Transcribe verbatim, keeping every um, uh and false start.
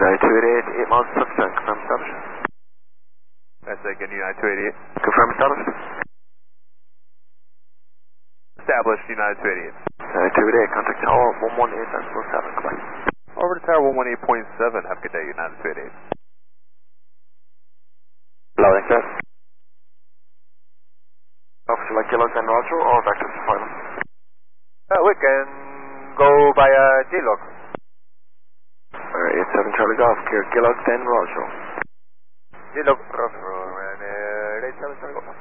United two eighty-eight, eight miles to touchdown, confirm established. That's again, United two eighty-eight. Confirm established. Established, United two eighty-eight. United two eighty-eight, contact tower one one eight decimal seven, goodbye. Over to tower one one eight point seven, have a good day, United two eighty-eight. Loading, sir. Officer like Yellow ten Roger or vector deployment? Uh, we can go by uh, G-Log. Alright, eight seven Charlie Golf, clear Gillock ten Roger. G-Log, Roger, and uh, eight seven Charlie Golf.